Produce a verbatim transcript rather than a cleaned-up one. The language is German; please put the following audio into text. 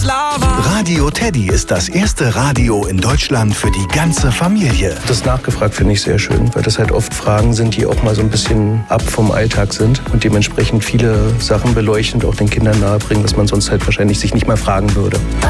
Radio Teddy ist das erste Radio in Deutschland für die ganze Familie. Das nachgefragt finde ich sehr schön, weil das halt oft Fragen sind, die auch mal so ein bisschen ab vom Alltag sind und dementsprechend viele Sachen beleuchten und auch den Kindern nahebringen, was man sonst halt wahrscheinlich sich nicht mal fragen würde.